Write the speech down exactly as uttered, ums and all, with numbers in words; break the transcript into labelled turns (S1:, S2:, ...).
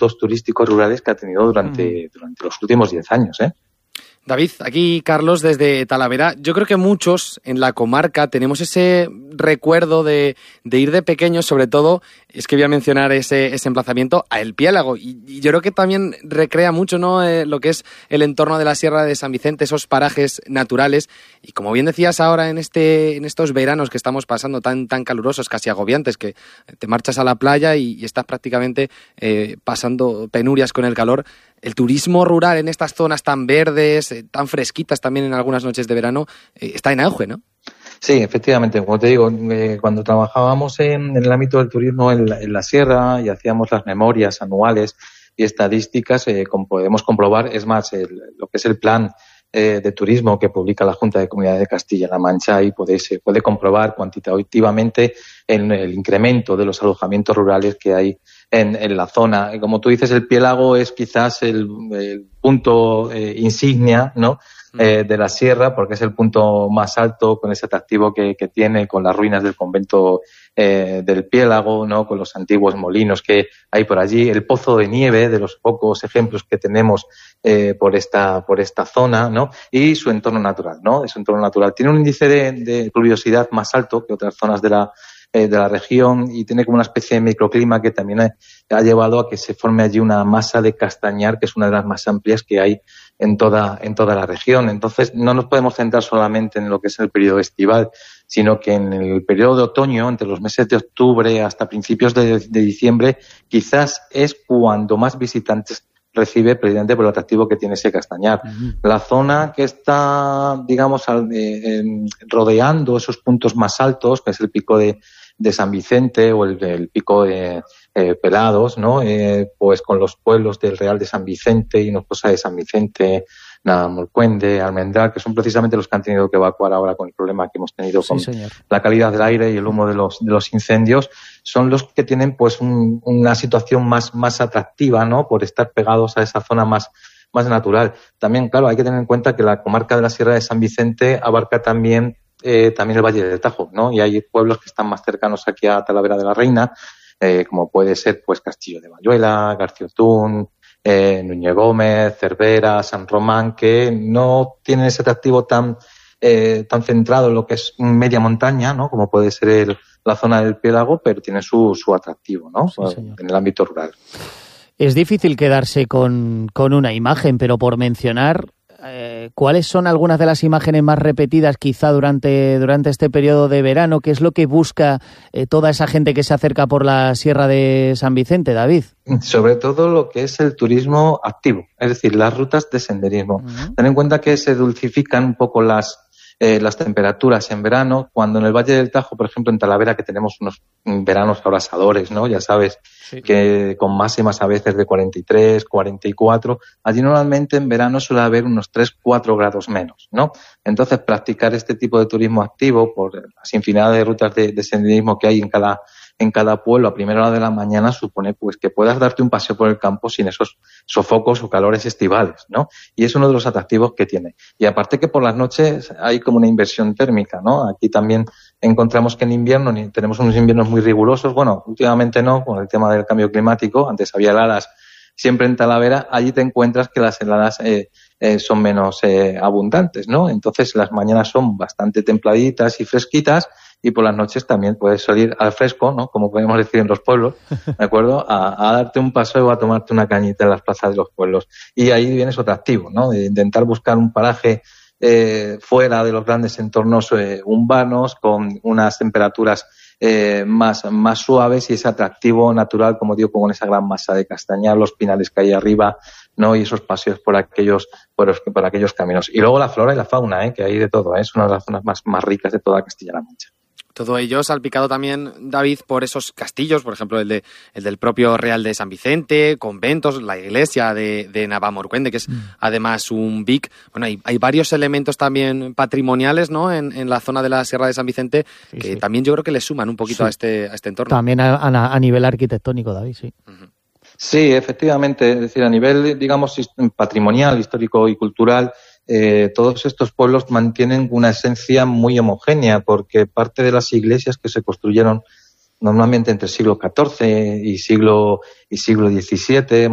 S1: puntos turísticos rurales que ha tenido durante, mm. durante los últimos diez años, ¿eh?
S2: David, aquí Carlos desde Talavera. Yo creo que muchos en la comarca tenemos ese recuerdo de, de ir de pequeños, sobre todo, es que voy a mencionar ese, ese emplazamiento, a El Piélago. Y, y yo creo que también recrea mucho, ¿no?, eh, lo que es el entorno de la Sierra de San Vicente, esos parajes naturales. Y como bien decías ahora en este en estos veranos que estamos pasando tan tan calurosos, casi agobiantes, que te marchas a la playa y, y estás prácticamente eh, pasando penurias con el calor. El turismo rural en estas zonas tan verdes, eh, tan fresquitas también en algunas noches de verano, eh, está en auge, ¿no?
S1: Sí, efectivamente. Como te digo, eh, cuando trabajábamos en, en el ámbito del turismo en la, en la sierra y hacíamos las memorias anuales y estadísticas, eh, como podemos comprobar, es más, el, lo que es el plan eh, de turismo que publica la Junta de Comunidad de Castilla-La Mancha, y puede, se puede comprobar cuantitativamente el, el incremento de los alojamientos rurales que hay En, en la zona. Como tú dices, el Piélago es quizás el, el punto eh, insignia, ¿no?, eh, de la sierra, porque es el punto más alto, con ese atractivo que, que tiene, con las ruinas del convento eh, del Piélago, ¿no?, con los antiguos molinos que hay por allí, el pozo de nieve, de los pocos ejemplos que tenemos eh, por esta por esta zona, ¿no?, y su entorno natural, ¿no? Su entorno natural tiene un índice de, de pluviosidad más alto que otras zonas de la de la región, y tiene como una especie de microclima que también ha, ha llevado a que se forme allí una masa de castañar que es una de las más amplias que hay en toda en toda la región. Entonces no nos podemos centrar solamente en lo que es el periodo estival, sino que en el periodo de otoño, entre los meses de octubre hasta principios de, de diciembre, quizás es cuando más visitantes recibe, precisamente por el atractivo que tiene ese castañar. Uh-huh. La zona que está, digamos, al, eh, rodeando esos puntos más altos, que es el pico de de San Vicente o el, el pico de eh, Pelados, ¿no? Eh, pues con los pueblos del Real de San Vicente, Hinojosa de San Vicente, Navalmoruende, Almendral, que son precisamente los que han tenido que evacuar ahora con el problema que hemos tenido con sí, la calidad del aire y el humo de los de los incendios, son los que tienen pues un, una situación más más atractiva, ¿no?, por estar pegados a esa zona más más natural. También, claro, hay que tener en cuenta que la comarca de la Sierra de San Vicente abarca también Eh, también el Valle del Tajo, ¿no? Y hay pueblos que están más cercanos aquí a Talavera de la Reina, eh, como puede ser pues Castillo de Bayuela, Garciotún, eh, Núñez Gómez, Cervera, San Román, que no tienen ese atractivo tan eh, tan centrado en lo que es media montaña, ¿no?, como puede ser el, la zona del Piélago, pero tiene su, su atractivo, ¿no?, sí, en el ámbito rural.
S3: Es difícil quedarse con, con una imagen, pero por mencionar, Eh, ¿cuáles son algunas de las imágenes más repetidas quizá durante, durante este periodo de verano? ¿Qué es lo que busca eh, toda esa gente que se acerca por la Sierra de San Vicente, David?
S1: Sobre todo lo que es el turismo activo, es decir, las rutas de senderismo. Uh-huh. Ten en cuenta que se dulcifican un poco las Eh, las temperaturas en verano, cuando en el Valle del Tajo, por ejemplo en Talavera, que tenemos unos veranos abrasadores, ¿no?, ya sabes, sí, que con máximas a veces de cuarenta y tres, cuarenta y cuatro, allí normalmente en verano suele haber unos tres, cuatro grados menos, ¿no? Entonces practicar este tipo de turismo activo por las infinidad de rutas de, de senderismo que hay en cada en cada pueblo a primera hora de la mañana supone pues que puedas darte un paseo por el campo sin esos sofocos o calores estivales, ¿no? Y es uno de los atractivos que tiene. Y aparte que por las noches hay como una inversión térmica, ¿no? Aquí también encontramos que en invierno tenemos unos inviernos muy rigurosos. Bueno, últimamente no, con el tema del cambio climático. Antes había heladas siempre en Talavera. Allí te encuentras que las heladas eh, eh, son menos eh, abundantes, ¿no? Entonces las mañanas son bastante templaditas y fresquitas, y por las noches también puedes salir al fresco, ¿no?, como podemos decir en los pueblos, ¿de acuerdo?, a, a darte un paseo o a tomarte una cañita en las plazas de los pueblos. Y ahí viene su atractivo, ¿no?, de intentar buscar un paraje eh, fuera de los grandes entornos eh, urbanos, con unas temperaturas eh, más, más suaves, y ese atractivo natural, como digo, con esa gran masa de castañar, los pinales que hay arriba, ¿no?, y esos paseos por aquellos por, los, por aquellos caminos. Y luego la flora y la fauna, ¿eh?, que hay de todo, ¿eh? Es una de las zonas más, más ricas de toda Castilla-La Mancha.
S2: Todo ello salpicado también, David, por esos castillos, por ejemplo, el de el del propio Real de San Vicente, conventos, la iglesia de, de Navalmoruende, que es mm. además un V I C. Bueno, hay, hay varios elementos también patrimoniales, ¿no?, en, en la zona de la Sierra de San Vicente, sí, que sí. también yo creo que le suman un poquito sí. a este a este entorno.
S3: También a, a, a nivel arquitectónico, David, sí. Uh-huh.
S1: Sí, efectivamente. Es decir, a nivel, digamos, patrimonial, histórico y cultural, Eh, todos estos pueblos mantienen una esencia muy homogénea, porque parte de las iglesias que se construyeron normalmente entre el siglo catorce y siglo y siglo diecisiete